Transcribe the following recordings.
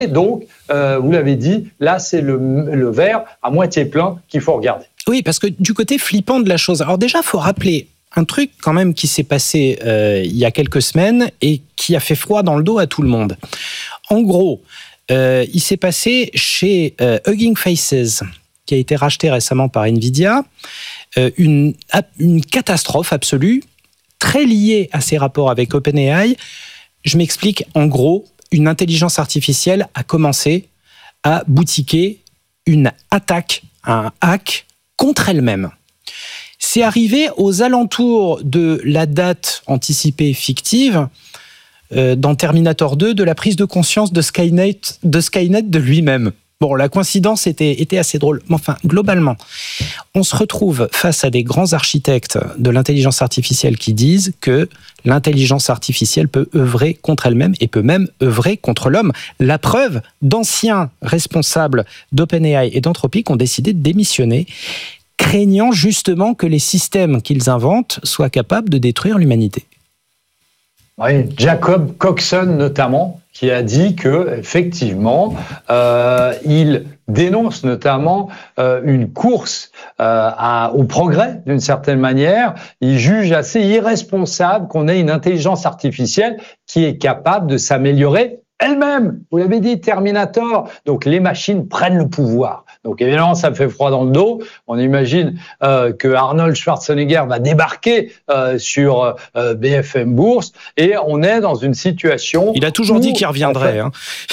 Donc, vous l'avez dit, là, c'est le verre à moitié plein qu'il faut regarder. Oui, parce que du côté flippant de la chose, alors déjà, il faut rappeler un truc quand même qui s'est passé il y a quelques semaines et qui a fait froid dans le dos à tout le monde. En gros, il s'est passé chez Hugging Faces, qui a été racheté récemment par Nvidia, une catastrophe absolue, très liée à ses rapports avec OpenAI. Je m'explique, en gros, une intelligence artificielle a commencé à boutiquer une attaque, un hack contre elle-même. C'est arrivé aux alentours de la date anticipée fictive dans Terminator 2 de la prise de conscience de Skynet de lui-même. Bon, la coïncidence était assez drôle. Mais enfin, globalement, on se retrouve face à des grands architectes de l'intelligence artificielle qui disent que l'intelligence artificielle peut œuvrer contre elle-même et peut même œuvrer contre l'homme. La preuve, d'anciens responsables d'OpenAI et d'Anthropic ont décidé de démissionner, craignant justement que les systèmes qu'ils inventent soient capables de détruire l'humanité. Oui, Jacob Coxon notamment, qui a dit que effectivement, il dénonce notamment une course au progrès d'une certaine manière. Il juge assez irresponsable qu'on ait une intelligence artificielle qui est capable de s'améliorer elle-même. Vous l'avez dit, Terminator. Donc les machines prennent le pouvoir. Donc évidemment, ça me fait froid dans le dos. On imagine que Arnold Schwarzenegger va débarquer sur BFM Bourse et on est dans une situation... Il a toujours dit qu'il reviendrait.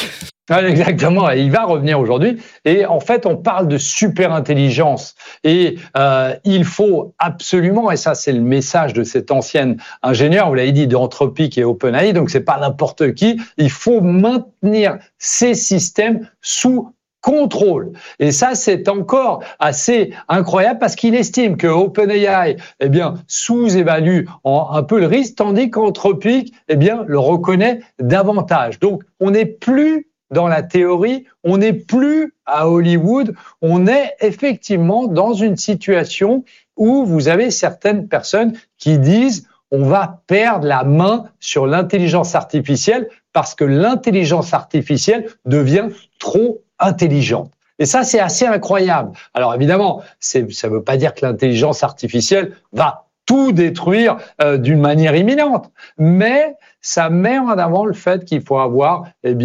Exactement, il va revenir aujourd'hui. Et en fait, on parle de super intelligence. Et il faut absolument, et ça c'est le message de cette ancienne ingénieure, vous l'avez dit, d'Anthropic et OpenAI, donc c'est pas n'importe qui, il faut maintenir ces systèmes sous contrôle. Et ça, c'est encore assez incroyable parce qu'il estime que OpenAI, sous-évalue un peu le risque, tandis qu'Anthropic, le reconnaît davantage. Donc, on n'est plus dans la théorie, on n'est plus à Hollywood, on est effectivement dans une situation où vous avez certaines personnes qui disent on va perdre la main sur l'intelligence artificielle parce que l'intelligence artificielle devient trop intelligente. Et ça, c'est assez incroyable. Alors évidemment, ça ne veut pas dire que l'intelligence artificielle va tout détruire d'une manière imminente, mais ça met en avant le fait qu'il faut avoir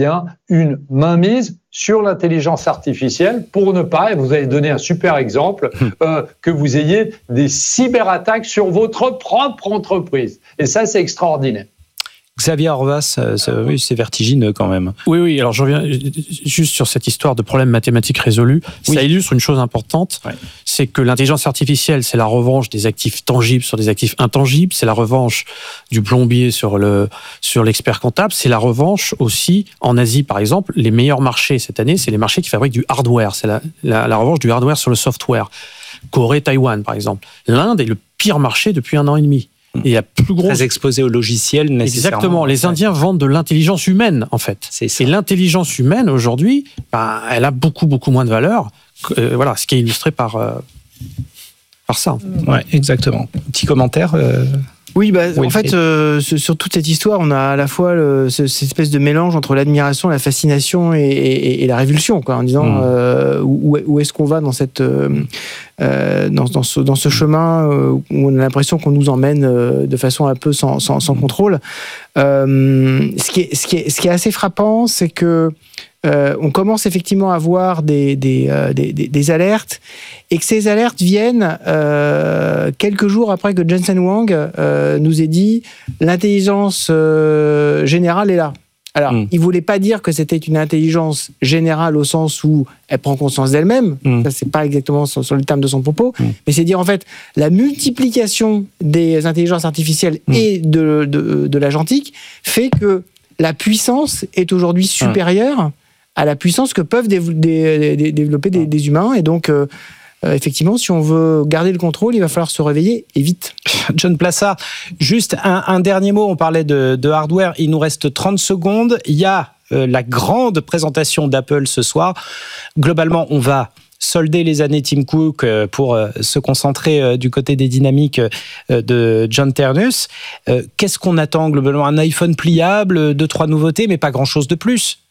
une mainmise sur l'intelligence artificielle pour ne pas, et vous avez donné un super exemple, que vous ayez des cyberattaques sur votre propre entreprise. Et ça, c'est extraordinaire. Xavier Horvath, oui, c'est vertigineux quand même. Oui, alors je reviens juste sur cette histoire de problème mathématique résolu. Oui. Ça illustre une chose importante, c'est que l'intelligence artificielle, c'est la revanche des actifs tangibles sur des actifs intangibles, c'est la revanche du plombier sur l'expert comptable, c'est la revanche aussi, en Asie par exemple, les meilleurs marchés cette année, c'est les marchés qui fabriquent du hardware, c'est la revanche du hardware sur le software. Corée, Taïwan par exemple. L'Inde est le pire marché depuis 1 an et demi. Et il y a plus gros... Très exposé au logiciel, nécessairement. Exactement. Les Indiens vendent de l'intelligence humaine, en fait. Et l'intelligence humaine, aujourd'hui, elle a beaucoup, beaucoup moins de valeur. Voilà, ce qui est illustré par ça. Oui, exactement. Petit commentaire Oui, en fait, sur toute cette histoire, on a à la fois cette espèce de mélange entre l'admiration, la fascination et la révulsion, quoi, en disant où est-ce qu'on va dans dans ce chemin où on a l'impression qu'on nous emmène de façon un peu sans contrôle. Ce qui est assez frappant, c'est que on commence effectivement à avoir des alertes, et que ces alertes viennent quelques jours après que Jensen Huang nous ait dit l'intelligence générale est là. Alors, il voulait pas dire que c'était une intelligence générale au sens où elle prend conscience d'elle-même. Ça, c'est pas exactement sur le terme de son propos. Mais c'est dire, en fait, la multiplication des intelligences artificielles et de l'agentique fait que la puissance est aujourd'hui supérieure à la puissance que peuvent développer des humains. Et donc, effectivement, si on veut garder le contrôle, il va falloir se réveiller et vite. John Plassard, juste un dernier mot. On parlait de hardware. Il nous reste 30 secondes. Il y a la grande présentation d'Apple ce soir. Globalement, on va solder les années Tim Cook pour se concentrer du côté des dynamiques de John Ternus. Qu'est-ce qu'on attend globalement ? Un iPhone pliable, 2-3 nouveautés, mais pas grand-chose de plus.